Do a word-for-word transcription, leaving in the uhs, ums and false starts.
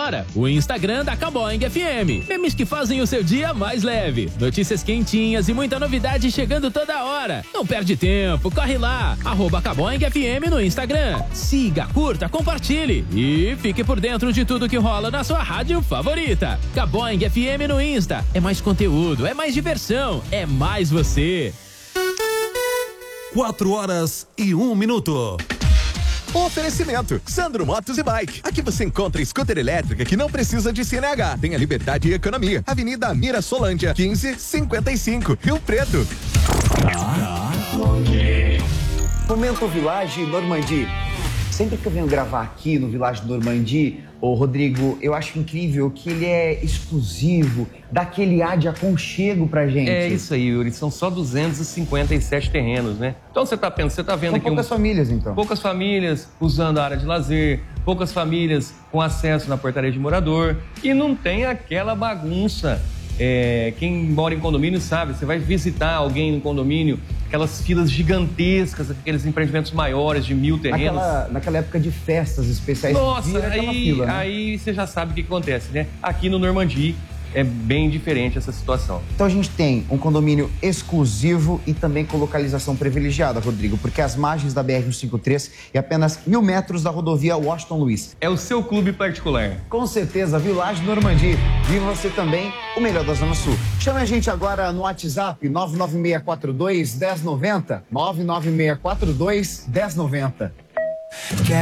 hora. O Instagram da Caboing F M. Memes que fazem o seu dia mais leve. Notícias quentinhas e muita novidade chegando toda hora. Não perde tempo, corre lá. Arroba Caboing F M no Instagram. Siga, curta, compartilhe e fique por dentro de tudo que rola na sua rádio favorita. Caboing F M no Insta. É mais conteúdo, é mais diversão, é mais você. Quatro horas e um minuto. Oferecimento, Sandro Motos e Bike. Aqui você encontra scooter elétrica que não precisa de C N H. Tem a liberdade e economia. Avenida Mira Solândia, quinze cinquenta e cinco, Rio Preto. Momento Village Normandie. Sempre que eu venho gravar aqui no Village Normandie, ô Rodrigo, eu acho incrível que ele é exclusivo, dá aquele ar de aconchego pra gente. É isso aí, Yuri. São só duzentos e cinquenta e sete terrenos, né? Então você tá pensando, você tá vendo São aqui... poucas um... famílias, então. Poucas famílias usando a área de lazer, poucas famílias com acesso na portaria de morador e não tem aquela bagunça. É, quem mora em condomínio sabe, você vai visitar alguém no condomínio, aquelas filas gigantescas, aqueles empreendimentos maiores de mil terrenos. Naquela, naquela época de festas especiais. Nossa, aí, fila, né? aí você já sabe o que acontece, né? Aqui no Normandie é bem diferente essa situação. Então a gente tem um condomínio exclusivo e também com localização privilegiada, Rodrigo, porque as margens da B R cento e cinquenta e três e apenas mil metros da rodovia Washington Luiz. É o seu clube particular. Com certeza, Village Normandie. Viva você também, o melhor da Zona Sul. Chame a gente agora no WhatsApp nove nove seis quatro dois, um zero nove zero, nove nove seis quatro dois, um zero nove zero.